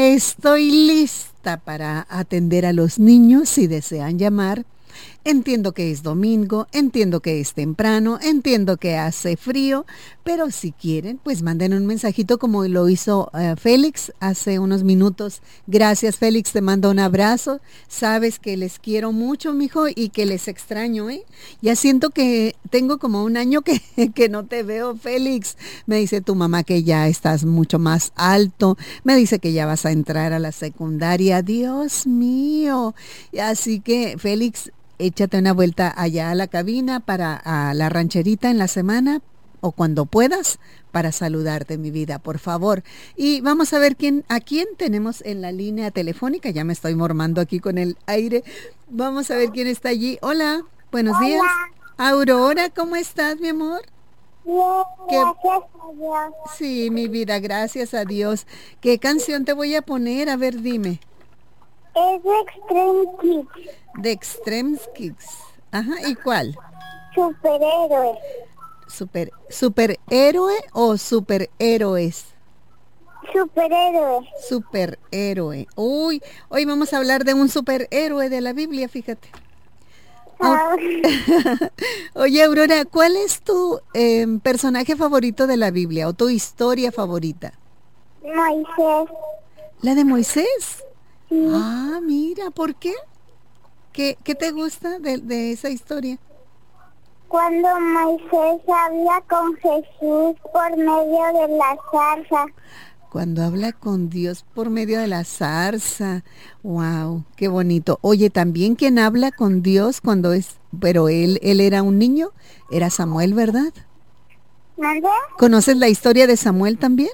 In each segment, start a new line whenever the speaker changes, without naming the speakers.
Estoy lista para atender a los niños si desean llamar. Entiendo que es domingo, entiendo que es temprano, entiendo que hace frío, pero si quieren, pues manden un mensajito como lo hizo Félix hace unos minutos. Gracias, Félix, te mando un abrazo. Sabes que les quiero mucho, mijo, y que les extraño, ¿eh? Ya siento que tengo como un año que no te veo, Félix. Me dice tu mamá que ya estás mucho más alto, me dice que ya vas a entrar a la secundaria. Dios mío. Así que, Félix, échate una vuelta allá a la cabina a la rancherita en la semana o cuando puedas para saludarte, mi vida, por favor. Y vamos a ver a quién tenemos en la línea telefónica. Ya me estoy mormando aquí con el aire. Vamos a ver quién está allí. Hola, buenos días. Aurora, ¿cómo estás, mi amor?
Bien, gracias a Dios.
Sí, mi vida, gracias a Dios. ¿Qué canción te voy a poner? A ver, dime.
Es de Extreme Kids,
De Extreme Kids. Ajá, ¿y cuál?
superhéroe.
¿Superhéroe o superhéroes?
Superhéroe.
Superhéroe. Uy, hoy vamos a hablar de un superhéroe de la Biblia, fíjate.
Ah,
Oye, Aurora, ¿cuál es tu personaje favorito de la Biblia o tu historia favorita?
Moisés.
¿La de Moisés?
Sí,
Ah, mira, ¿por qué? ¿Qué te gusta de esa historia?
cuando Moisés habla con Jesús por medio de la zarza.
Cuando habla con Dios por medio de la zarza. Wow, qué bonito. Oye, también quien habla con Dios pero él era un niño, era Samuel, ¿verdad?
¿Mande?
¿Conoces la historia de Samuel también?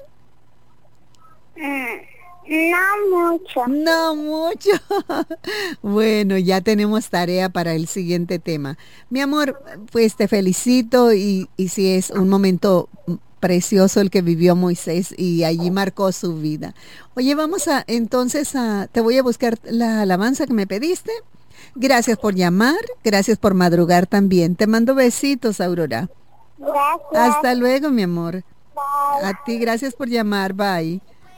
No mucho.
No mucho. Bueno, ya tenemos tarea para el siguiente tema. Mi amor, pues te felicito y sí es un momento precioso el que vivió Moisés y allí marcó su vida. Oye, te voy a buscar la alabanza que me pediste. Gracias por llamar, gracias por madrugar también. Te mando besitos, Aurora.
Gracias.
Hasta luego, mi amor.
Bye.
A ti, gracias por llamar. Bye.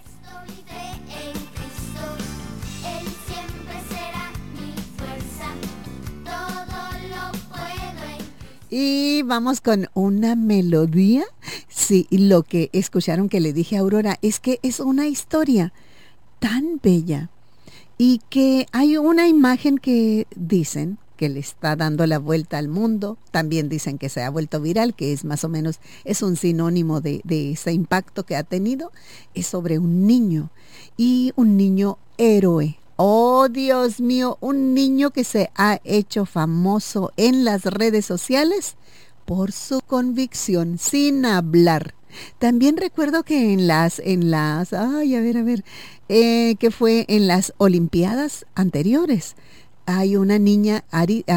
Y vamos con una melodía. Sí, lo que escucharon que le dije a Aurora es que es una historia tan bella y que hay una imagen que dicen que le está dando la vuelta al mundo. También dicen que se ha vuelto viral, que es más o menos, es un sinónimo de ese impacto que ha tenido. Es sobre un niño y un niño héroe. Oh, Dios mío, un niño que se ha hecho famoso en las redes sociales por su convicción sin hablar. También recuerdo que ay, a ver, que fue en las Olimpiadas anteriores. Hay una niña,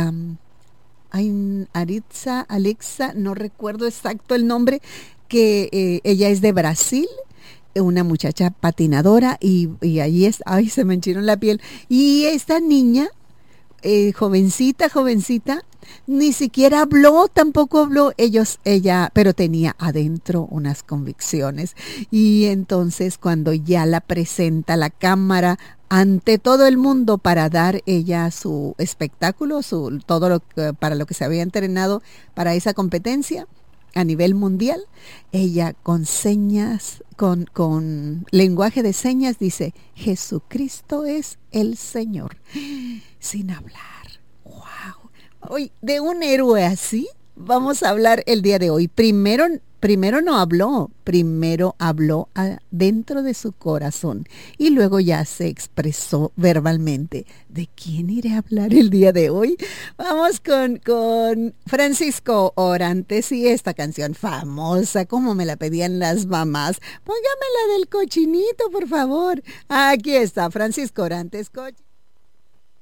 Alexa, no recuerdo exacto el nombre, que ella es de Brasil, una muchacha patinadora y ahí ay, se me enchinó la piel. Y esta niña, jovencita, ni siquiera habló, tampoco habló, pero tenía adentro unas convicciones. Y entonces cuando ya la presenta la cámara ante todo el mundo para dar ella su espectáculo, para lo que se había entrenado para esa competencia a nivel mundial, ella con señas, con lenguaje de señas dice, Jesucristo es el Señor, sin hablar. Wow. Hoy, de un héroe así, vamos a hablar el día de hoy. Primero no habló, primero habló dentro de su corazón y luego ya se expresó verbalmente. ¿De quién iré a hablar el día de hoy? Vamos con Francisco Orantes y esta canción famosa, como me la pedían las mamás. Póngame la del cochinito, por favor. Aquí está, Francisco Orantes,